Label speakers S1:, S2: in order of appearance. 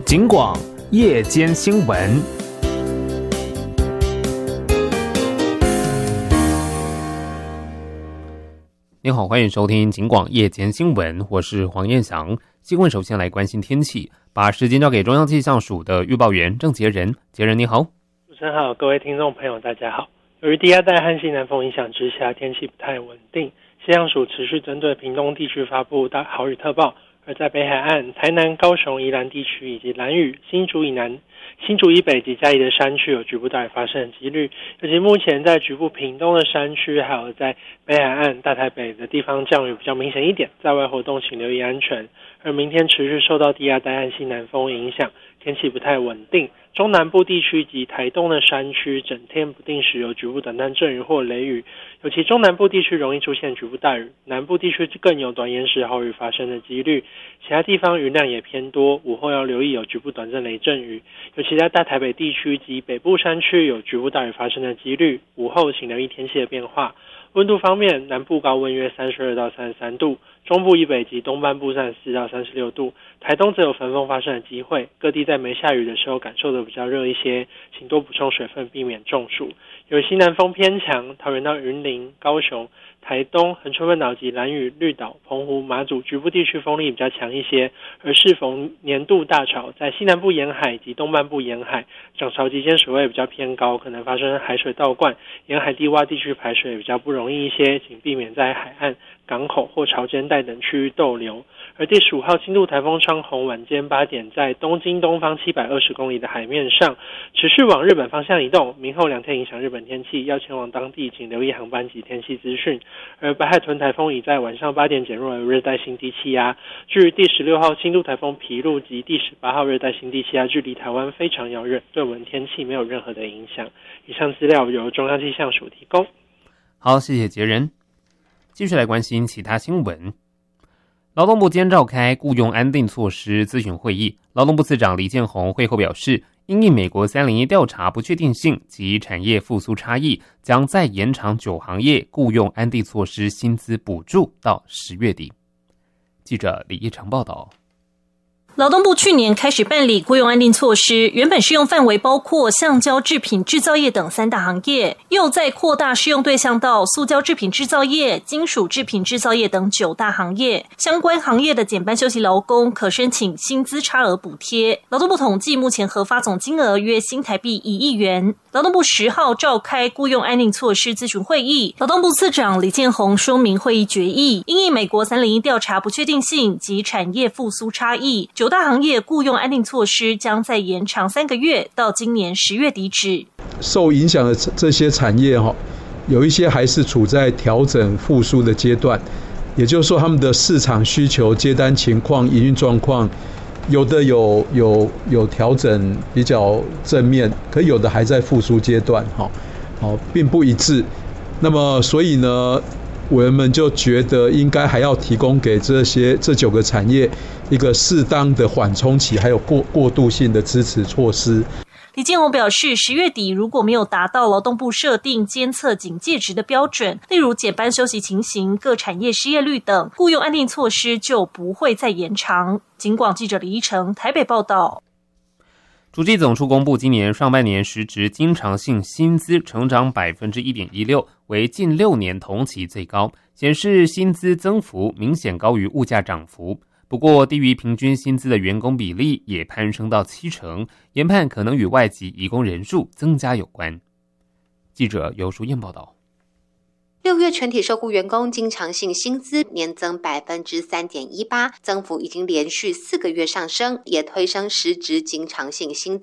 S1: 警广夜间新闻。你好，欢迎收听警广夜间新闻，我是黄彦翔。新闻首先来关心天气，把时间交给中央气象署的预报员郑杰仁。杰仁你好。
S2: 主持人好，各位听众朋友大家好。由于低压带和西南风影响之下，天气不太稳定，气象署持续针对屏东地区发布豪雨特报。而在北海岸、台南、高雄、宜兰地区以及兰屿、新竹以北及嘉义的山区有局部大雨发生的几率，尤其目前在局部屏东的山区，还有在北海岸、大台北的地方降雨比较明显一点，在外活动请留意安全。而明天持续受到低压带和西南风影响，天气不太稳定，中南部地区及台东的山区整天不定时有局部短暂阵雨或雷雨，尤其中南部地区容易出现局部大雨，南部地区更有短延时豪雨发生的几率，其他地方云量也偏多，午后要留意有局部短暂雷阵雨，尤其在大台北地区及北部山区有局部大雨发生的几率，午后请留意天气的变化。温度方面，南部高温约32到33度，中部以北及东半部34到36度，台东则有焚风发生的机会，各地在没下雨的时候感受的比较热一些，请多补充水分，避免中暑。有西南风偏强，桃园到云林、高雄、台东、恒春半岛及兰屿、绿岛、澎湖、马祖局部地区风力比较强一些，而适逢年度大潮，在西南部沿海及东半部沿海涨潮期间水位比较偏高，可能发生海水倒灌，沿海低洼地区排水比较不容易一些，请避免在海岸、港口或潮间带等区域逗留。而第15号轻度台风昌宏晚间8点在东京东方720公里的海面上持续往日本方向移动，明后2天影响日本天气，要前往当地请留意航班及天气资讯。而北海豚台风已在晚上8点减弱为热带性低气压，距第16号轻度台风皮路及第18号热带性低气压距离台湾非常遥远，对我们天气没有任何的影响。以上资料由中央气象署提供。
S1: 好，谢谢杰仁。继续来关心其他新闻。劳动部今天召开雇用安定措施咨询会议，劳动部次长李建宏会后表示，因应美国301调查不确定性及产业复苏差异，将再延长9行业雇用安定措施薪资补助到10月底。记者李义成报道。
S3: 劳动部去年开始办理雇用安定措施，原本适用范围包括橡胶制品制造业等3大行业，又再扩大适用对象到塑胶制品制造业、金属制品制造业等9大行业。相关行业的减班休息劳工可申请薪资差额补贴。劳动部统计，目前核发总金额约新台币1亿元。劳动部10号召开雇用安定措施咨询会议，劳动部次长李建宏说明会议决议，因应美国301调查不确定性及产业复苏差异，9大行业雇用安定措施将再延长3个月，到今年10月底止。
S4: 受影响的这些产业有一些还是处在调整复苏的阶段，也就是说他们的市场需求、接单情况、营运状况，有的有调整比较正面，可有的还在复苏阶段，并不一致。那么所以呢，委员们就觉得应该还要提供给这9个产业一个适当的缓冲期，还有过渡性的支持措施。
S3: 李建宏表示，10月底如果没有达到劳动部设定监测警戒值的标准，例如减班休息情形、各产业失业率等，雇用安定措施就不会再延长。警广记者李一成台北报道。
S1: 主计总处公布今年上半年实质经常性薪资成长 1.16%， 为近6年同期最高，显示薪资增幅明显高于物价涨幅。不过低于平均薪资的员工比例也攀升到70%，研判可能与外籍移工人数增加有关。记者尤淑燕报道。
S5: 6月全体受雇员工经常性薪资年增 3.18%， 增幅已经连续4个月上升，也推升实质经常性薪